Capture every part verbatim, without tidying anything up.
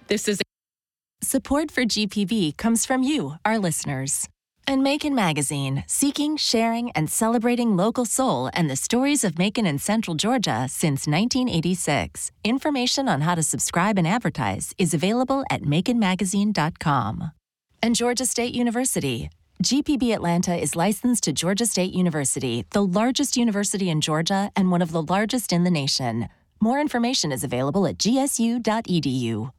This is Support for G P B comes from you, our listeners. And Macon Magazine, seeking, sharing, and celebrating local soul and the stories of Macon and Central Georgia since nineteen eighty-six. Information on how to subscribe and advertise is available at macon magazine dot com. And Georgia State University. G P B Atlanta is licensed to Georgia State University, the largest university in Georgia and one of the largest in the nation. More information is available at g s u dot e d u.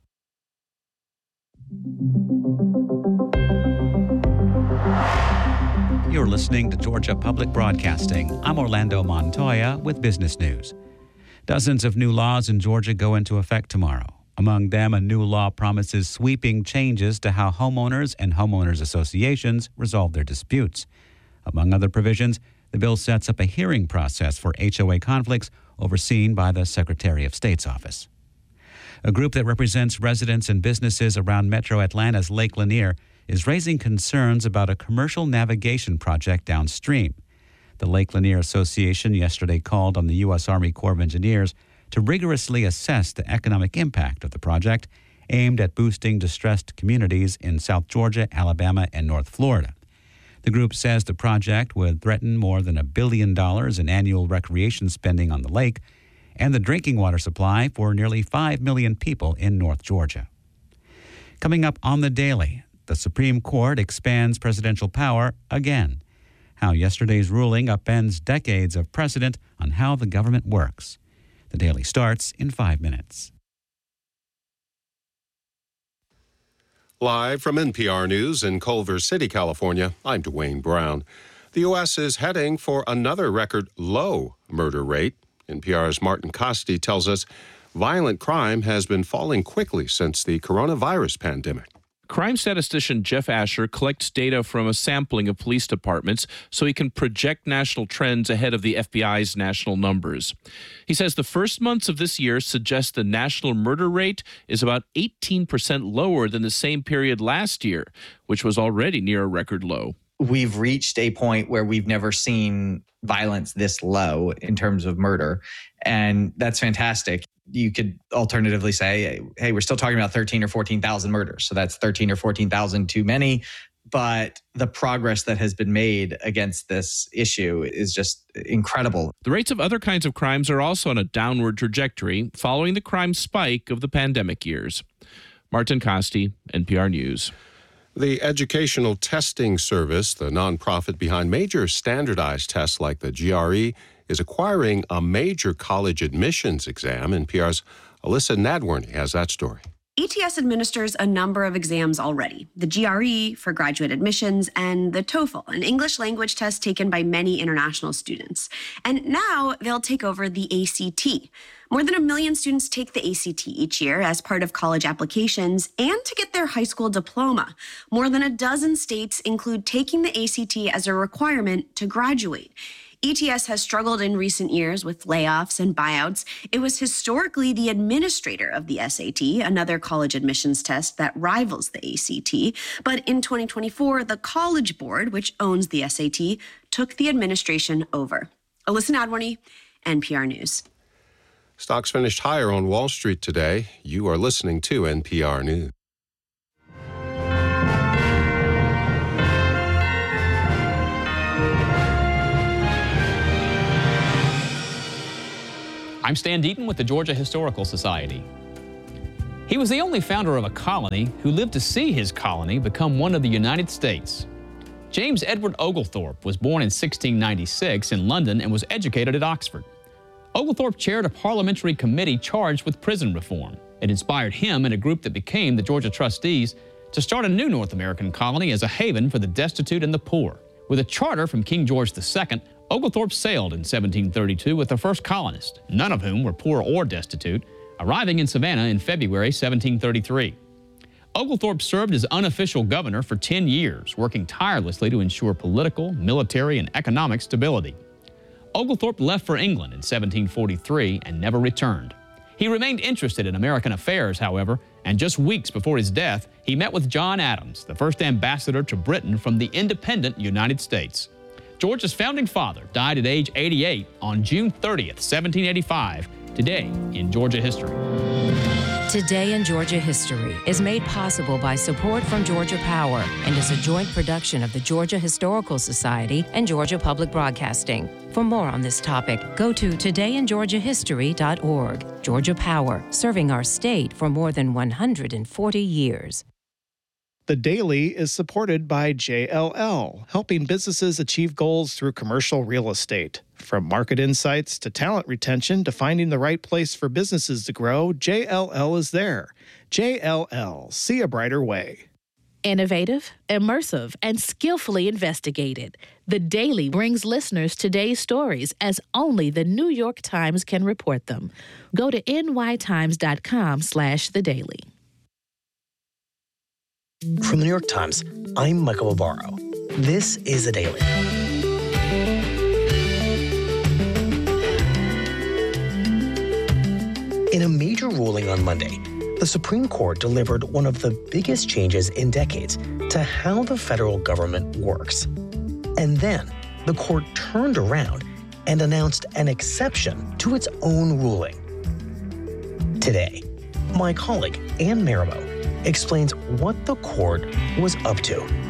You're listening to Georgia Public Broadcasting. I'm Orlando Montoya with business news. Dozens of new laws in Georgia go into effect tomorrow. Among them, a new law promises sweeping changes to how homeowners and homeowners associations resolve their disputes. Among other provisions, the bill sets up a hearing process for H O A conflicts overseen by the Secretary of State's office. A group that represents residents and businesses around Metro Atlanta's Lake Lanier is raising concerns about a commercial navigation project downstream. The Lake Lanier Association yesterday called on the U S Army Corps of Engineers to rigorously assess the economic impact of the project aimed at boosting distressed communities in South Georgia, Alabama, and North Florida. The group says the project would threaten more than a billion dollars in annual recreation spending on the lake and the drinking water supply for nearly five million people in North Georgia. Coming up on The Daily, the Supreme Court expands presidential power again. How yesterday's ruling upends decades of precedent on how the government works. The Daily starts in five minutes. Live from N P R News in Culver City, California, I'm Dwayne Brown. The U S is heading for another record low murder rate. N P R's Martin Costi tells us violent crime has been falling quickly since the coronavirus pandemic. Crime statistician Jeff Asher collects data from a sampling of police departments so he can project national trends ahead of the F B I's national numbers. He says the first months of this year suggest the national murder rate is about eighteen percent lower than the same period last year, which was already near a record low. We've reached a point where we've never seen violence this low in terms of murder, and that's fantastic. You could alternatively say, hey, we're still talking about thirteen or fourteen thousand murders. So that's thirteen or fourteen thousand too many. But the progress that has been made against this issue is just incredible. The rates of other kinds of crimes are also on a downward trajectory following the crime spike of the pandemic years. Martin Costi, N P R News. The Educational Testing Service, the nonprofit behind major standardized tests like the G R E, is acquiring a major college admissions exam. N P R's Alyssa Nadworny has that story. E T S administers a number of exams already. The G R E for graduate admissions and the TOEFL, an English language test taken by many international students. And now they'll take over the A C T. More than a million students take the A C T each year as part of college applications and to get their high school diploma. More than a dozen states include taking the A C T as a requirement to graduate. E T S has struggled in recent years with layoffs and buyouts. It was historically the administrator of the S A T, another college admissions test that rivals the A C T. But in twenty twenty-four, the College Board, which owns the S A T, took the administration over. Alyssa Nadworny, N P R News. Stocks finished higher on Wall Street today. You are listening to N P R News. I'm Stan Deaton with the Georgia Historical Society. He was the only founder of a colony who lived to see his colony become one of the United States. James Edward Oglethorpe was born in sixteen ninety-six in London and was educated at Oxford. Oglethorpe chaired a parliamentary committee charged with prison reform. It inspired him and a group that became the Georgia Trustees to start a new North American colony as a haven for the destitute and the poor. With a charter from King George the Second, Oglethorpe sailed in seventeen thirty-two with the first colonists, none of whom were poor or destitute, arriving in Savannah in February seventeen thirty-three. Oglethorpe served as unofficial governor for ten years, working tirelessly to ensure political, military, and economic stability. Oglethorpe left for England in seventeen forty-three and never returned. He remained interested in American affairs, however, and just weeks before his death, he met with John Adams, the first ambassador to Britain from the independent United States. Georgia's founding father died at age eighty-eight on June thirtieth, seventeen eighty-five, today in Georgia history. Today in Georgia History is made possible by support from Georgia Power and is a joint production of the Georgia Historical Society and Georgia Public Broadcasting. For more on this topic, go to today in georgia history dot org. Georgia Power, serving our state for more than one hundred forty years. The Daily is supported by J L L, helping businesses achieve goals through commercial real estate. From market insights to talent retention to finding the right place for businesses to grow, J L L is there. J L L, see a brighter way. Innovative, immersive, and skillfully investigated. The Daily brings listeners today's stories as only the New York Times can report them. Go to n y times dot com slash the daily. From the New York Times, I'm Michael Barbaro. This is The Daily. In a major ruling on Monday, the Supreme Court delivered one of the biggest changes in decades to how the federal government works. And then the court turned around and announced an exception to its own ruling. Today, my colleague Anne Marimo explains what the court was up to.